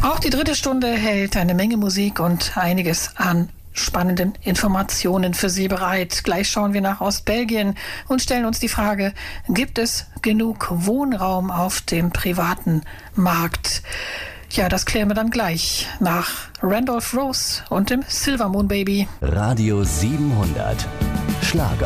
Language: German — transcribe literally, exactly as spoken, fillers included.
Auch die dritte Stunde hält eine Menge Musik und einiges an spannenden Informationen für Sie bereit. Gleich schauen wir nach Ostbelgien und stellen uns die Frage, gibt es genug Wohnraum auf dem privaten Markt? Ja, das klären wir dann gleich nach Randolph Rose und dem Silver Moon Baby. Radio siebenhundert Schlager.